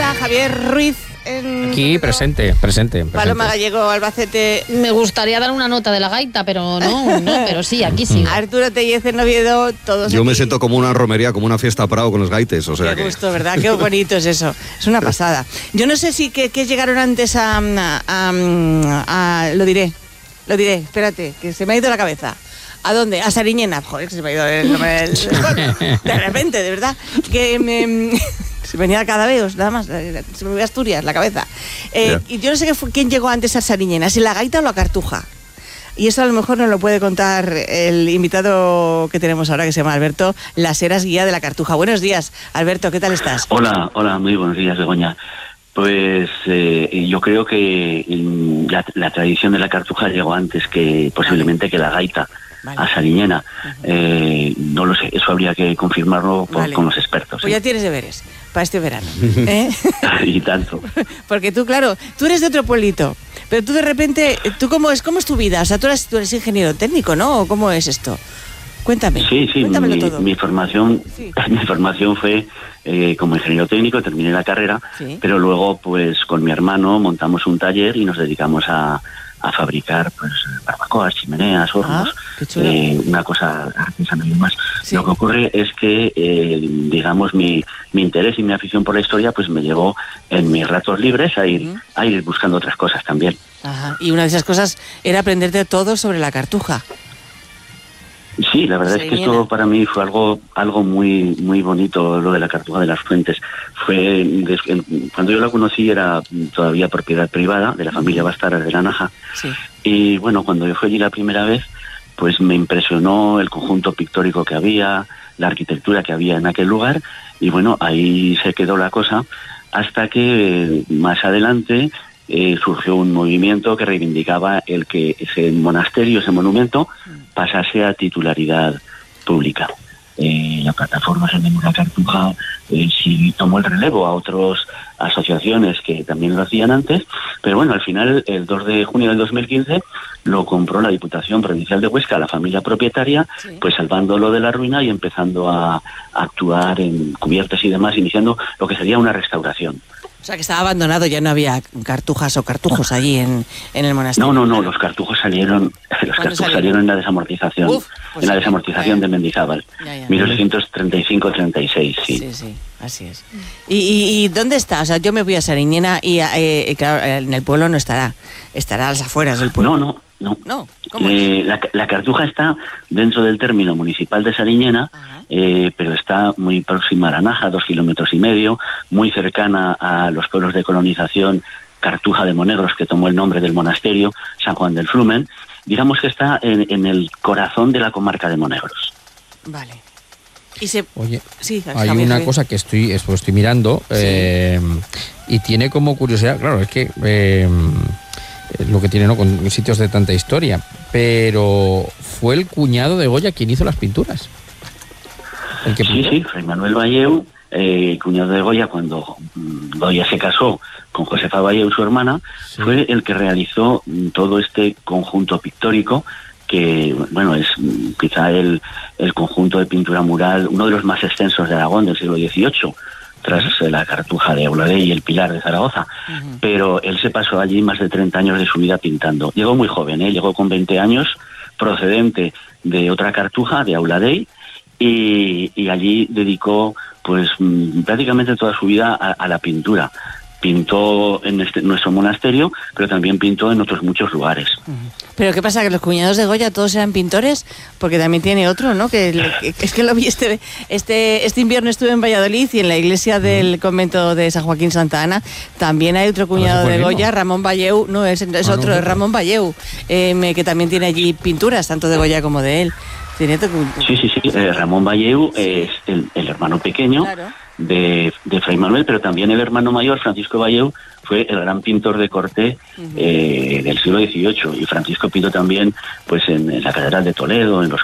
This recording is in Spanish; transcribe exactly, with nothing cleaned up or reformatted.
está Javier Ruiz. En... Aquí, presente, presente, presente. Paloma Gallego, Albacete. Me gustaría dar una nota de la gaita, pero no, no, pero sí, aquí sí. Arturo Tellez en Oviedo, todos Yo aquí. me siento como una romería, como una fiesta Prado con los gaites, o sea Qué que... gusto, ¿verdad? Qué bonito es eso. Es una pasada. Yo no sé si que, que llegaron antes a, a, a, a... Lo diré, lo diré, espérate, que se me ha ido la cabeza. ¿A dónde? A Sariñena. Joder, se me ha ido el nombre del... De repente, de verdad. Que me... Se venía a Cadaveos, nada más. Se me iba a Asturias, la cabeza. Eh, yeah. Y yo no sé qué fue, quién llegó antes a Sariñena, si la gaita o la cartuja. Y eso a lo mejor nos lo puede contar el invitado que tenemos ahora, que se llama Alberto Las Heras, guía de la cartuja. Buenos días, Alberto, ¿qué tal estás? Hola, hola, muy buenos días, Begoña. Pues eh, yo creo que la, la tradición de la cartuja llegó antes que posiblemente que la gaita. Vale. A Sariñena. Uh-huh. Eh, no lo sé, eso habría que confirmarlo por, vale. con los expertos. Pues ¿sí? Ya tienes deberes para este verano. ¿Eh? Y tanto. Porque tú, claro, tú eres de otro pueblito, pero tú de repente, ¿tú cómo es cómo es tu vida? O sea, tú eres, tú eres ingeniero técnico, ¿no? ¿O cómo es esto? Cuéntame. Sí, sí, Cuéntamelo mi, todo. mi formación, sí. mi formación fue eh, como ingeniero técnico, terminé la carrera, sí. pero luego, pues, con mi hermano montamos un taller y nos dedicamos a a fabricar pues barbacoas, chimeneas, hornos, ah, eh, una cosa artesanal y demás. Sí. Lo que ocurre es que, eh, digamos, mi, mi interés y mi afición por la historia pues me llevó en mis ratos libres a ir, uh-huh. a ir buscando otras cosas también. Ajá. Y una de esas cosas era aprenderte todo sobre la cartuja. Sí, la verdad sí, es que esto para mí fue algo algo muy muy bonito, lo de la cartuja de las Fuentes. Fue cuando yo la conocí era todavía propiedad privada de la familia Bastaras de la Naja. Sí. Y bueno, cuando yo fui allí la primera vez, pues me impresionó el conjunto pictórico que había, la arquitectura que había en aquel lugar, y bueno, ahí se quedó la cosa hasta que más adelante Eh, surgió un movimiento que reivindicaba el que ese monasterio, ese monumento, pasase a titularidad pública. Eh, la plataforma Salvemos la Cartuja eh, sí tomó el relevo a otras asociaciones que también lo hacían antes, pero bueno, al final, el dos de junio del dos mil quince, lo compró la Diputación Provincial de Huesca, la familia propietaria, sí. pues salvándolo de la ruina y empezando a, a actuar en cubiertas y demás, iniciando lo que sería una restauración. O sea, que estaba abandonado, ya no había cartujas o cartujos allí en, en el monasterio. No, no, no, los cartujos salieron los cartujos salieron? salieron en la desamortización, Uf, pues en la desamortización de Mendizábal, mil ochocientos treinta y cinco treinta y seis, sí. Sí, sí, así es. ¿Y, y, y dónde está? O sea, yo me voy a Sariñena y, eh, claro, en el pueblo no estará, estará a las afueras del pueblo. No, no, no. No, ¿cómo eh, es? La, la cartuja está dentro del término municipal de Sariñena, eh, pero está muy próxima a la Naja, dos kilómetros y medio, muy cercana a los pueblos de colonización Cartuja de Monegros, que tomó el nombre del monasterio, San Juan del Flumen. Digamos que está en, en el corazón de la comarca de Monegros. Vale. Y se... Oye, sí, hay una Javier. cosa que estoy, estoy mirando sí. eh, y tiene como curiosidad, claro, es que eh, lo que tiene, ¿no?, con sitios de tanta historia, pero fue el cuñado de Goya quien hizo las pinturas. ¿El que sí, sí, Fray Manuel Valleu, eh, cuñado de Goya, cuando Goya se casó con Josefa Valleu, su hermana, sí. fue el que realizó todo este conjunto pictórico que, bueno, es quizá el, el conjunto de pintura mural, uno de los más extensos de Aragón del siglo dieciocho, tras la Cartuja de Auladey y el Pilar de Zaragoza. Uh-huh. Pero él se pasó allí más de treinta años de su vida pintando. Llegó muy joven, ¿eh? Llegó con veinte años, procedente de otra Cartuja, de Auladey, y, y allí dedicó pues prácticamente toda su vida a, a la pintura. Pintó en este, nuestro monasterio, pero también pintó en otros muchos lugares. ¿Pero qué pasa? ¿Que los cuñados de Goya todos eran pintores? Porque también tiene otro, ¿no? Que, que es que lo vi este, este, este invierno estuve en Valladolid y en la iglesia del convento de San Joaquín Santa Ana también hay otro cuñado de Goya, Ramón Valleu, no, es, es ah, otro, no, es Ramón Valleu, eh, que también tiene allí pinturas, tanto de Goya como de él. ¿Tiene otro... Sí, sí, sí, eh, Ramón Valleu es el, el hermano pequeño. Claro. De, de Fray Manuel, pero también el hermano mayor, Francisco Valleu, fue el gran pintor de corte uh-huh. eh, del siglo dieciocho, y Francisco pintó también pues en, en la Catedral de Toledo, en los